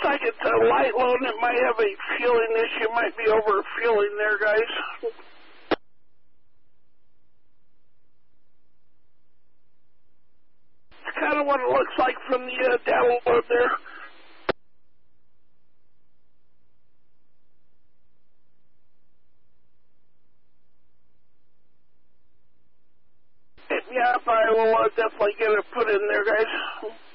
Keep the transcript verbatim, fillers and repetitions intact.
like it's a light load and it might have a fueling issue. Might be over fueling there, guys. It's kind of what it looks like from the uh, download there. Hit me up. I will uh, definitely get it put in there, guys.